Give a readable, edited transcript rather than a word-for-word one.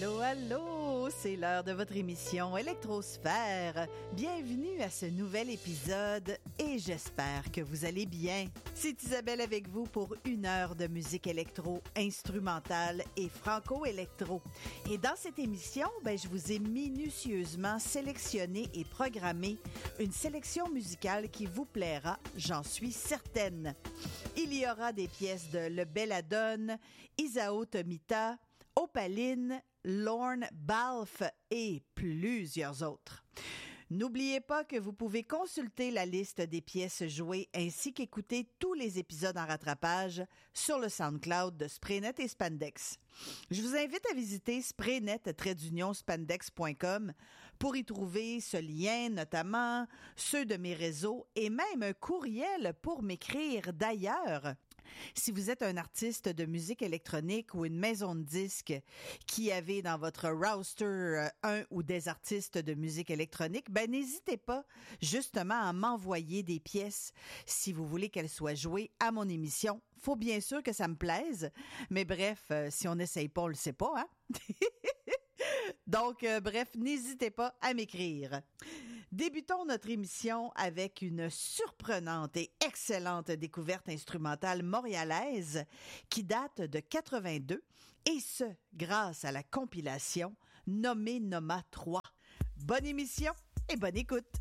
Allô, allô, c'est l'heure de votre émission Électrosphère. Bienvenue à ce nouvel épisode et j'espère que vous allez bien. C'est Isabelle avec vous pour 1 heure de musique électro, instrumentale et franco-électro. Et dans cette émission, je vous ai minutieusement sélectionné et programmé une sélection musicale qui vous plaira, j'en suis certaine. Il y aura des pièces de Le Belladone, Isao Tomita, Opaline, Lorne Balfe et plusieurs autres. N'oubliez pas que vous pouvez consulter la liste des pièces jouées ainsi qu'écouter tous les épisodes en rattrapage sur le SoundCloud de Spraynet et Spandex. Je vous invite à visiter spraynet-spandex.com pour y trouver ce lien, notamment ceux de mes réseaux et même un courriel pour m'écrire d'ailleurs. Si vous êtes un artiste de musique électronique ou une maison de disques qui avez dans votre roster un ou des artistes de musique électronique, n'hésitez pas justement à m'envoyer des pièces si vous voulez qu'elles soient jouées à mon émission. Faut bien sûr que ça me plaise, mais bref, si on n'essaye pas, on le sait pas, hein? Donc, n'hésitez pas à m'écrire. Débutons notre émission avec une surprenante et excellente découverte instrumentale montréalaise qui date de 82 et ce, grâce à la compilation Nommé Noma 3. Bonne émission et bonne écoute!